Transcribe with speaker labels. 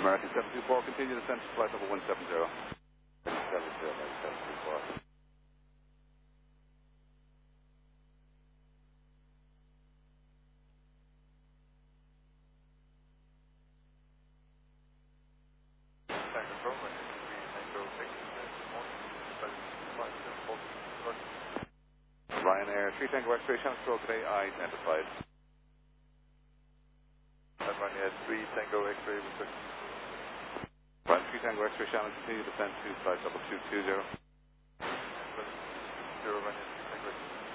Speaker 1: American 724, continue descent to flight level 170.
Speaker 2: 724.
Speaker 1: Ryanair 3 Tango X-ray, Shannon Stroll today, identified.
Speaker 2: Ryanair 3 Tango X-ray,
Speaker 1: Right, 3 Tango X-ray, Shannon, continue descent to flight level 220.
Speaker 2: 0 Ryanair